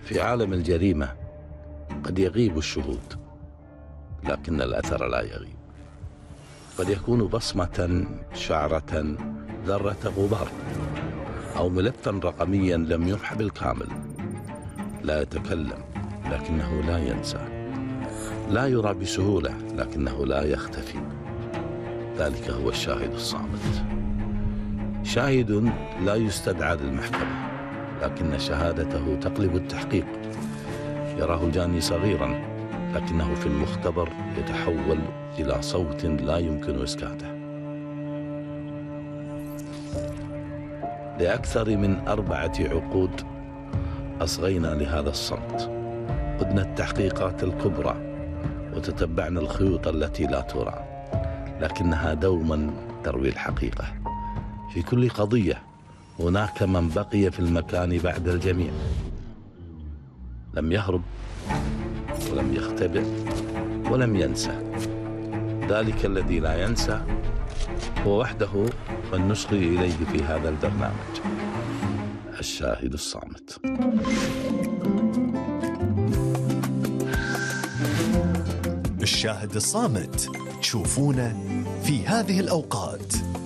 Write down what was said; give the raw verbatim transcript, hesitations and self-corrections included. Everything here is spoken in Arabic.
في عالم الجريمة قد يغيب الشهود، لكن الأثر لا يغيب. قد يكون بصمة، شعرة، ذرة غبار، أو ملفا رقميا لم يمح بالكامل. لا يتكلم لكنه لا ينسى، لا يرى بسهولة لكنه لا يختفي. ذلك هو الشاهد الصامت. شاهد لا يستدعى للمحكمة، لكن شهادته تقلب التحقيق. يراه الجاني صغيرا، لكنه في المختبر يتحول إلى صوت لا يمكن إسكاته. لأكثر من أربعة عقود أصغينا لهذا الصمت. قدنا التحقيقات الكبرى وتتبعنا الخيوط التي لا ترى، لكنها دوما تروي الحقيقة. في كل قضية هناك من بقي في المكان بعد الجميع، لم يهرب ولم يختبئ ولم ينسى. ذلك الذي لا ينسى هو وحده من نصغي إليه في هذا البرنامج، الشاهد الصامت. الشاهد الصامت، تشوفونه في هذه الأوقات.